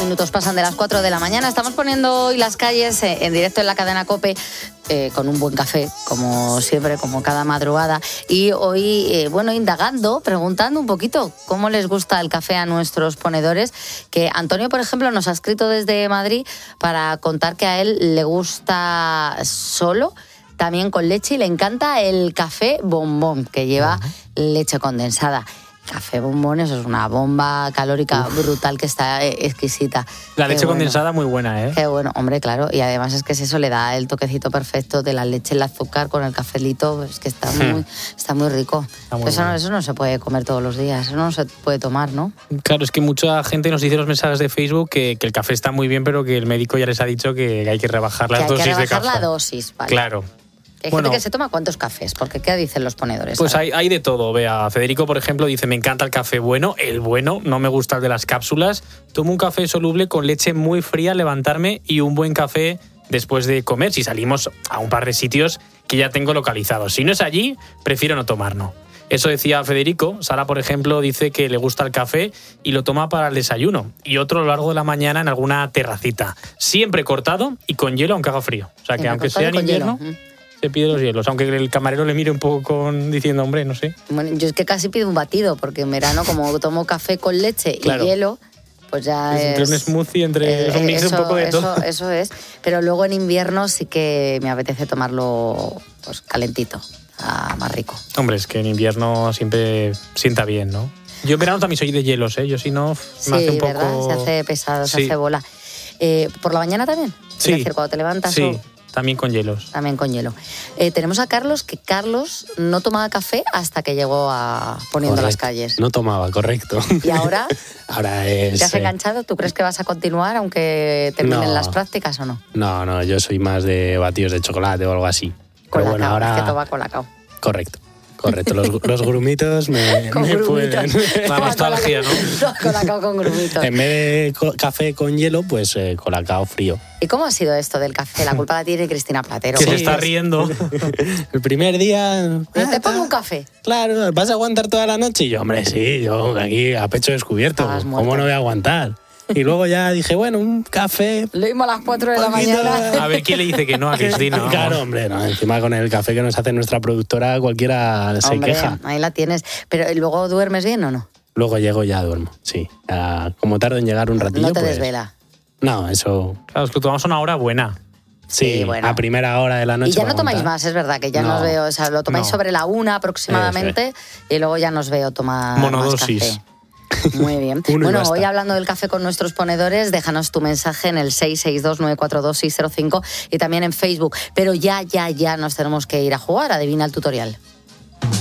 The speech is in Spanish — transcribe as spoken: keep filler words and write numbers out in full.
minutos pasan de las cuatro de la mañana. Estamos poniendo hoy las calles eh, en directo en la cadena COPE eh, con un buen café, como siempre, como cada madrugada. Y hoy, eh, bueno, indagando, preguntando un poquito cómo les gusta el café a nuestros ponedores. Que Antonio, por ejemplo, nos ha escrito desde Madrid para contar que a él le gusta solo, también con leche, y le encanta el café bombón, que lleva uh-huh. leche condensada. Café bombón, eso es una bomba calórica Uf. brutal que está exquisita. La Qué leche bueno. condensada muy buena, ¿eh? Qué bueno, hombre, claro. Y además es que es eso, le da el toquecito perfecto de la leche, el azúcar con el cafelito. Es que está muy, está muy rico. Está muy eso, no, eso no se puede comer todos los días, eso no se puede tomar, ¿no? Claro, es que mucha gente nos dice en los mensajes de Facebook que, que el café está muy bien, pero que el médico ya les ha dicho que hay que rebajar las que hay dosis que rebajar de café. la dosis, vale. Claro. Hay bueno, gente que se toma ¿cuántos cafés? Porque ¿qué dicen los ponedores? Pues hay, hay de todo. Vea, Federico, por ejemplo, dice, me encanta el café bueno, el bueno, no me gusta el de las cápsulas. Tomo un café soluble con leche muy fría al levantarme y un buen café después de comer, si salimos a un par de sitios que ya tengo localizados. Si no es allí, prefiero no tomarlo. Eso decía Federico. Sara, por ejemplo, dice que le gusta el café y lo toma para el desayuno. Y otro a lo largo de la mañana en alguna terracita. Siempre cortado y con hielo, aunque haga frío. O sea, que aunque sea en invierno... Hielo. Se pide los hielos, aunque el camarero le mire un poco con, diciendo, hombre, no sé. Bueno, yo es que casi pido un batido, porque en verano, como tomo café con leche claro. y hielo, pues ya es... es... Entre un smoothie, entre eh, un mix eso, un poco de eso, todo. Eso es, pero luego en invierno sí que me apetece tomarlo pues calentito, ah, más rico. Hombre, es que en invierno siempre sienta bien, ¿no? Yo en verano también soy de hielos, ¿eh? Yo si no, sí, me hace un poco... ¿verdad? Se hace pesado, se sí. hace bola. Eh, ¿Por la mañana también? Sí. Es decir, cuando te levantas sí. o... También con hielos. También con hielo. Eh, tenemos a Carlos, que Carlos no tomaba café hasta que llegó a Poniendo correcto. las calles. No tomaba, correcto. ¿Y ahora? Ahora es... ¿Te has enganchado? ¿Tú crees que vas a continuar aunque terminen no, las prácticas o no? No, no, yo soy más de batidos de chocolate o algo así. Colacao, bueno, ahora... es que toma colacao. Correcto. Correcto, los, los grumitos me, con me grumitos. pueden. La nostalgia, ¿no? Colacao con grumitos. En vez de co- café con hielo, pues eh, colacao frío. ¿Y cómo ha sido esto del café? La culpa la tiene Cristina Platero. Que Sí, se está es- riendo. El primer día... ¿Te pongo un café? Claro, ¿vas a aguantar toda la noche? Y yo, hombre, sí, yo aquí a pecho descubierto. Estabas ¿Cómo muerto. no voy a aguantar? Y luego ya dije, bueno, un café... Lo mismo a las cuatro de la Poquito- mañana. A ver quién le dice que no a Cristina. ¿no? Claro, hombre, no, encima con el café que nos hace nuestra productora cualquiera se Hombre, queja. ahí la tienes. Pero ¿y luego duermes bien o no? Luego llego y ya duermo, sí. Ya, como tardo en llegar un ratillo, No te pues... desvela. No, eso... Claro, es que tomamos una hora buena. Sí, Sí, bueno. a primera hora de la noche. Y ya para no tomáis aguantar. más, es verdad, que ya No, nos veo, o sea, lo tomáis no. sobre la una aproximadamente y luego ya nos veo tomar Monodosis. más café. Muy bien. Uno y Bueno, basta. hoy hablando del café con nuestros ponedores, déjanos tu mensaje en el seis seis dos nueve cuatro dos seis cero cinco y también en Facebook. Pero ya, ya, ya nos tenemos que ir a jugar. Adivina el tutorial.